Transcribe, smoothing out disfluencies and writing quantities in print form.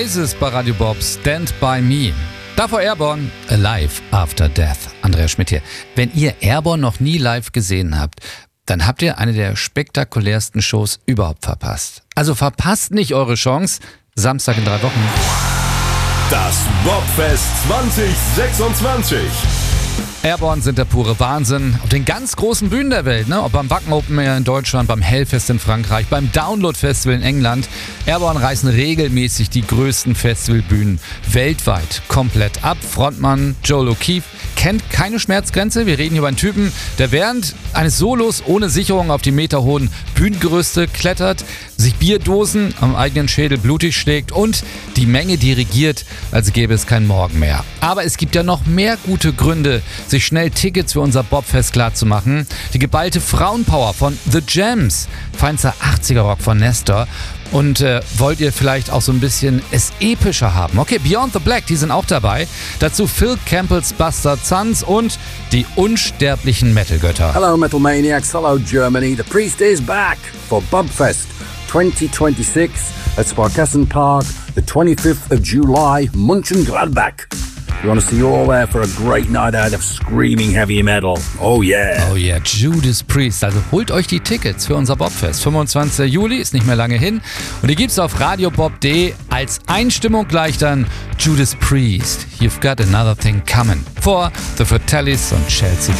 Oasis bei Radio Bob, Stand By Me. Davor Airborne, Alive After Death. Andreas Schmidt hier. Wenn ihr Airborne noch nie live gesehen habt, dann habt ihr eine der spektakulärsten Shows überhaupt verpasst. Also verpasst nicht eure Chance. Samstag in 3 Wochen. Das Bobfest 2026. Airborne sind der pure Wahnsinn. Auf den ganz großen Bühnen der Welt, ne? Ob beim Wacken Open Air in Deutschland, beim Hellfest in Frankreich, beim Download Festival in England. Airborne reißen regelmäßig die größten Festivalbühnen weltweit komplett ab. Frontmann Joel O'Keefe kennt keine Schmerzgrenze. Wir reden hier über einen Typen, der während eines Solos ohne Sicherung auf die meterhohen Bühnengerüste klettert, sich Bierdosen am eigenen Schädel blutig schlägt und die Menge dirigiert, als gäbe es kein Morgen mehr. Aber es gibt ja noch mehr gute Gründe, sich schnell Tickets für unser Bobfest klarzumachen. Die geballte Frauenpower von The Jams, feinster 80er-Rock von Nestor. Und wollt ihr vielleicht auch so ein bisschen es epischer haben? Okay, Beyond the Black, die sind auch dabei. Dazu Phil Campbells Bastard Sons und die unsterblichen Metal-Götter. Hello Metal Maniacs, hello Germany. The Priest is back for Bobfest 2026 at Sparkassen Park, the 25th of July, Mönchengladbach. We want to see you all there for a great night out of screaming heavy metal. Oh yeah. Oh yeah, Judas Priest. Also holt euch die Tickets für unser Bobfest. 25. Juli, ist nicht mehr lange hin. Und die gibt's auf radiobob.de als Einstimmung gleich dann Judas Priest. You've got another thing coming. Vor The Fratellis und Chelsea